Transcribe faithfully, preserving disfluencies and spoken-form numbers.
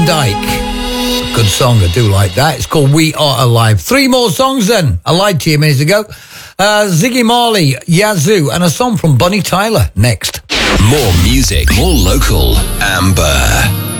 Dyke. Good song, I do like that. It's called We Are Alive. Three more songs then. I lied to you minutes ago. Uh, Ziggy Marley, Yazoo, and a song from Bonnie Tyler next. More music, more local. Amber.